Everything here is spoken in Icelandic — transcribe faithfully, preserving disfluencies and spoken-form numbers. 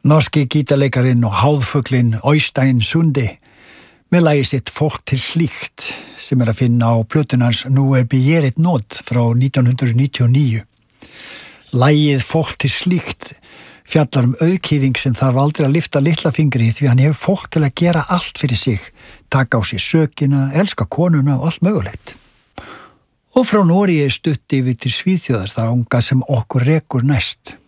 Norski gítarleikarinn og háðfuglinn Øystein Sunde með lagið sitt Folk til slíkt sem er að finna á plötunans Nú er begeret nåd frá nítján hundruð níutíu og níu. Lagið Folk til slíkt fjallar um auðkýfing sem þarf aldrei að lyfta litla fingri því hann hefur fólk til að gera allt fyrir sig, taka á sig sökina, elska konuna og allt mögulegt. Og frá Noregi stutt yfir til Svíþjóðar þar ánga sem okkur rekur næst.